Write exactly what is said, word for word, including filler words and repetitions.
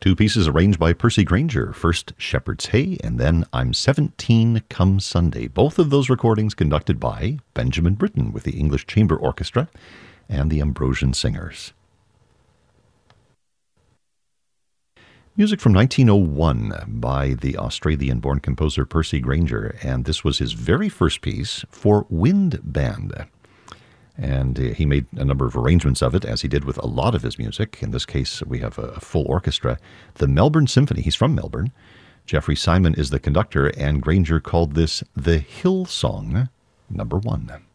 Two pieces arranged by Percy Grainger. First, Shepherd's Hay, and then I'm seventeen Come Sunday. Both of those recordings conducted by Benjamin Britten with the English Chamber Orchestra and the Ambrosian Singers. Music from nineteen oh one by the Australian-born composer Percy Grainger, and this was his very first piece for wind band. And he made a number of arrangements of it, as he did with a lot of his music. In this case, we have a full orchestra. The Melbourne Symphony, he's from Melbourne. Jeffrey Simon is the conductor, and Grainger called this the Hill Song number one.